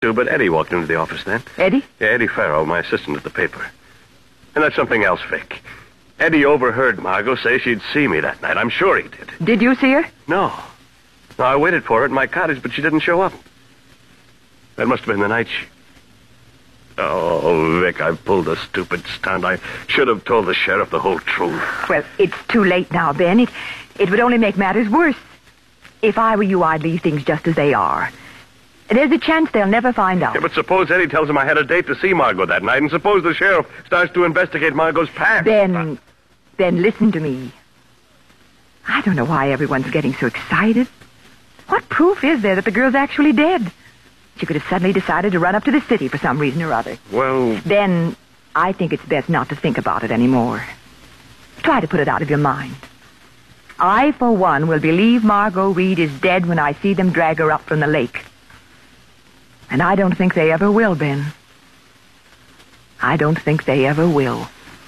too, but Eddie walked into the office then. Eddie? Yeah, Eddie Farrow, my assistant at the paper. And that's something else, Vic. Eddie overheard Margot say she'd see me that night. I'm sure he did. Did you see her? No. No, I waited for her at my cottage, but she didn't show up. That must have been the night she... Oh, Vic, I pulled a stupid stunt. I should have told the sheriff the whole truth. Well, it's too late now, Ben. It would only make matters worse. If I were you, I'd leave things just as they are. There's a chance they'll never find out. Yeah, but suppose Eddie tells him I had a date to see Margot that night, and suppose the sheriff starts to investigate Margot's past. Ben, listen to me. I don't know why everyone's getting so excited. What proof is there that the girl's actually dead? She could have suddenly decided to run up to the city for some reason or other. Well... Ben, I think it's best not to think about it anymore. Try to put it out of your mind. I, for one, will believe Margot Reed is dead when I see them drag her up from the lake. And I don't think they ever will, Ben. I don't think they ever will.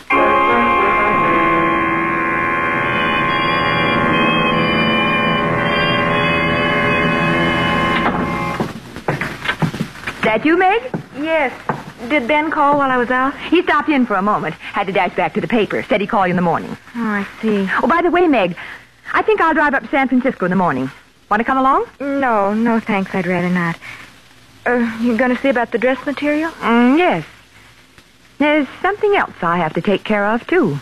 That you, Meg? Yes. Did Ben call while I was out? He stopped in for a moment. Had to dash back to the paper. Said he'd call you in the morning. Oh, I see. Oh, by the way, Meg, I think I'll drive up to San Francisco in the morning. Want to come along? No, thanks. I'd rather not. You going to see about the dress material? Yes. There's something else I have to take care of, too.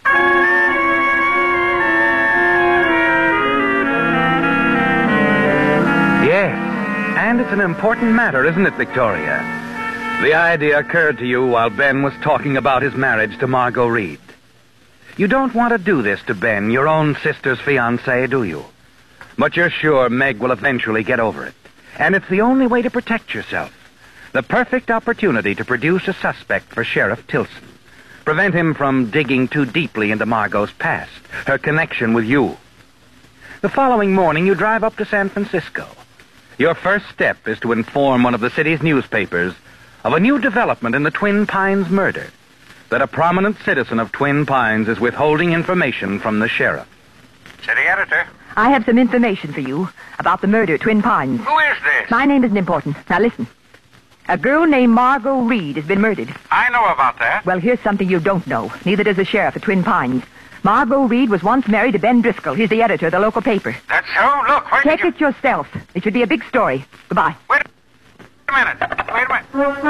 Yes. And it's an important matter, isn't it, Victoria? The idea occurred to you while Ben was talking about his marriage to Margot Reed. You don't want to do this to Ben, your own sister's fiancé, do you? But you're sure Meg will eventually get over it. And it's the only way to protect yourself. The perfect opportunity to produce a suspect for Sheriff Tilson. Prevent him from digging too deeply into Margot's past, her connection with you. The following morning, you drive up to San Francisco. Your first step is to inform one of the city's newspapers of a new development in the Twin Pines murder. That a prominent citizen of Twin Pines is withholding information from the sheriff. City editor. I have some information for you about the murder at Twin Pines. Who is this? My name isn't important. Now listen. A girl named Margot Reed has been murdered. I know about that. Well, here's something you don't know. Neither does the sheriff at Twin Pines. Margot Reed was once married to Ben Driscoll. He's the editor of the local paper. That's so? Look, wait. Check it yourself. It should be a big story. Goodbye. Wait a minute. Wait a minute.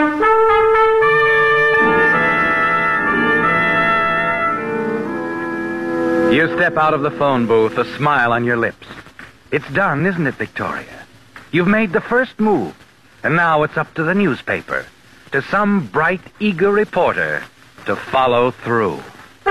You step out of the phone booth, a smile on your lips. It's done, isn't it, Victoria? You've made the first move, and now it's up to the newspaper, to some bright, eager reporter, to follow through.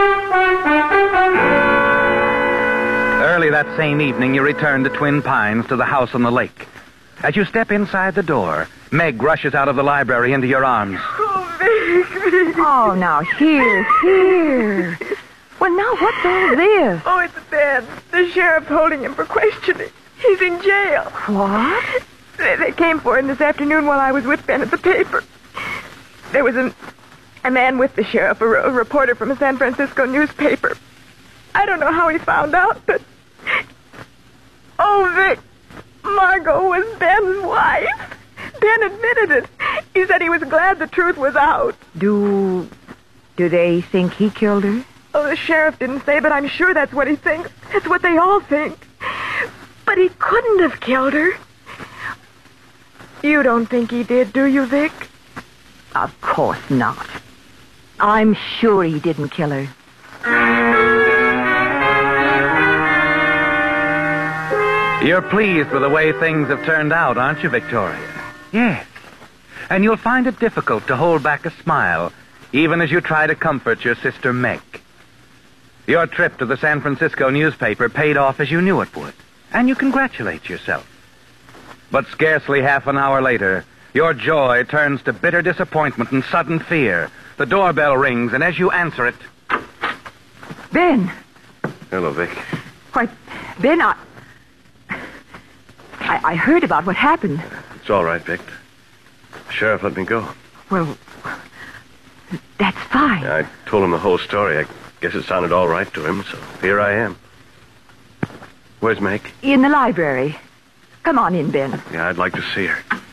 Early that same evening, you return to Twin Pines, to the house on the lake. As you step inside the door, Meg rushes out of the library into your arms. Oh, Vic. Oh, now, here. Well, now, what's all this? Oh, it's Ben. The sheriff's holding him for questioning. He's in jail. What? They came for him this afternoon while I was with Ben at the paper. There was a man with the sheriff, a reporter from a San Francisco newspaper. I don't know how he found out, but... Oh, Vic, Margot was Ben's wife. Ben admitted it. He said he was glad the truth was out. Do they think he killed her? Oh, the sheriff didn't say, but I'm sure that's what he thinks. That's what they all think. But he couldn't have killed her. You don't think he did, do you, Vic? Of course not. I'm sure he didn't kill her. You're pleased with the way things have turned out, aren't you, Victoria? Yes. And you'll find it difficult to hold back a smile, even as you try to comfort your sister Meg. Your trip to the San Francisco newspaper paid off as you knew it would, and you congratulate yourself. But scarcely half an hour later, your joy turns to bitter disappointment and sudden fear. The doorbell rings, and as you answer it... Ben! Hello, Vic. Why, Ben, I heard about what happened. It's all right, Vic. The sheriff let me go. Well, that's fine. I told him the whole story. I guess it sounded all right to him, so here I am. Where's Meg? In the library. Come on in, Ben. Yeah, I'd like to see her.